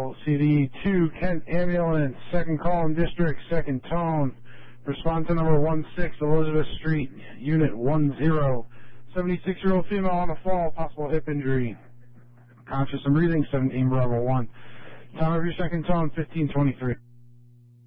Bravo, CD 2, Kent Ambulance, second call in district, second tone. Respond to number 16, Elizabeth Street, unit 10. 76-year-old female on the fall, possible hip injury. Conscious and breathing, 17 Bravo 1. Time of your second tone, 15:23.